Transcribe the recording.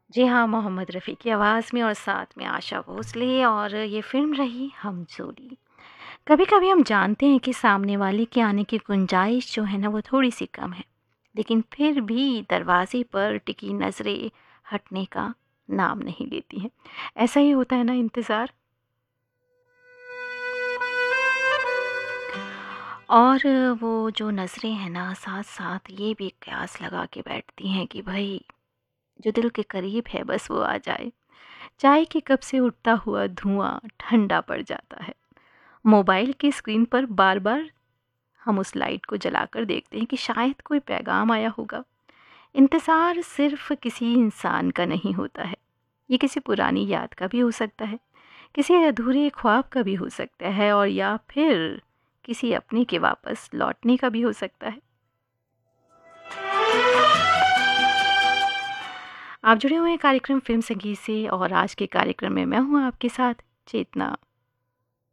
जी हाँ, मोहम्मद रफ़ी की आवाज़ में और साथ में आशा भोसले और ये फ़िल्म रही हम जोड़ी। कभी-कभी हम जानते हैं कि सामने वाले के आने की गुंजाइश जो है ना वो थोड़ी-सी कम है, लेकिन फिर भी दरवाज़े पर टिकी नज़रें हटने का नाम नहीं लेती हैं। ऐसा ही होता है ना इंतज़ार। और वो जो नज़रें हैं ना साथ-साथ ये भी कयास लगा के बैठती हैं कि भई जो दिल के करीब है बस वो आ जाए। चाय के कप से उठता हुआ धुआं ठंडा पड़ जाता है। मोबाइल की स्क्रीन पर बार-बार हम उस लाइट को जलाकर देखते हैं कि शायद कोई पैगाम आया होगा। इंतज़ार सिर्फ़ किसी इंसान का नहीं होता है। ये किसी पुरानी याद का भी हो सकता है, किसी अधूरे ख्वाब का भी हो सकता है और या फिर किसी अपने के वापस लौटने का भी हो सकता है। आप जुड़े हुए हैं कार्यक्रम फ़िल्म संगीत से और आज के कार्यक्रम में मैं हूँ आपके साथ चेतना।